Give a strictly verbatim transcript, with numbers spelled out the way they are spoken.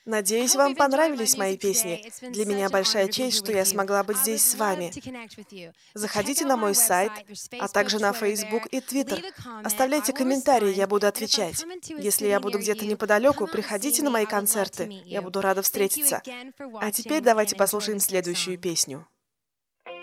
Надеюсь, вам понравились мои песни. Для меня большая честь, что я смогла быть здесь с вами. Заходите на мой сайт, а также на Facebook и Twitter. Оставляйте комментарии, я буду отвечать. Если я буду где-то неподалеку, приходите на мои концерты. Я буду рада встретиться. А теперь давайте послушаем следующую песню.